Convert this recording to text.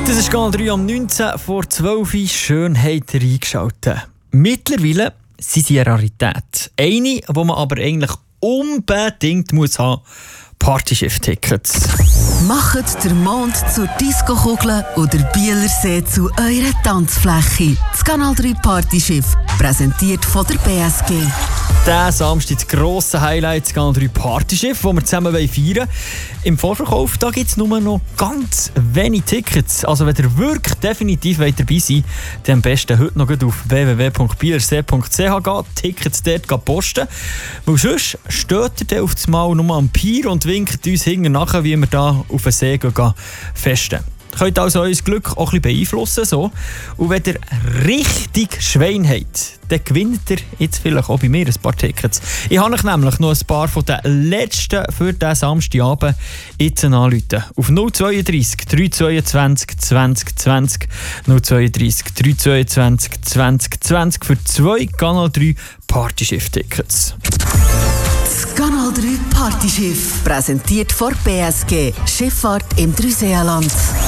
Das ist Kanal 3 am 19 vor 12 Uhr. Schön habt ihr eingeschaltet. Mittlerweile sind sie eine Rarität. Eine, die man aber eigentlich unbedingt muss haben. Partyschiff-Tickets. Macht den Mond zur Disco-Kugel oder Bielersee zu eurer Tanzfläche. Das Kanal 3 Partyschiff, präsentiert von der BSG. Diesen Samstag das grosse Highlight, das Kanal 3 Partyschiff, das wir zusammen feiern wollen. Im Vorverkauf gibt es nur noch ganz wenig Tickets. Also wenn ihr wirklich definitiv dabei seid, dann am besten heute noch auf www.bielersee.ch gehen, Tickets dort posten. Weil sonst steht ihr dann auf das Mal nur am Pier und winkt uns hinten nachher, wie wir da auf den See gehen, festen. Ihr könnt also euer Glück auch ein bisschen beeinflussen. So. Und wenn ihr richtig Schwein habt, dann gewinnt ihr jetzt vielleicht auch bei mir ein paar Tickets. Ich habe euch nämlich noch ein paar von den letzten für diesen Samstagabend jetzt anrufen. Auf 032 322 2020 032 322 2020 für 2 Kanal 3 Partyschiff-Tickets. Das Kanal 3 Partyschiff, präsentiert von BSG, Schifffahrt im Dreiseenland.